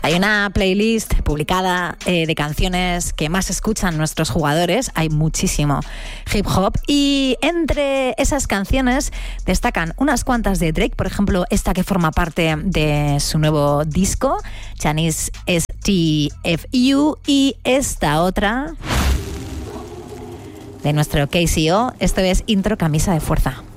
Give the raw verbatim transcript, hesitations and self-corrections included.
Hay una playlist publicada eh, de canciones que más escuchan nuestros jugadores. Hay muchísimo hip hop. Y entre esas canciones destacan unas cuantas de Drake. Por ejemplo, esta que forma parte de su nuevo disco, Chinese S T F U. Y esta otra de nuestro K C O. Esto es Intro Camisa de Fuerza.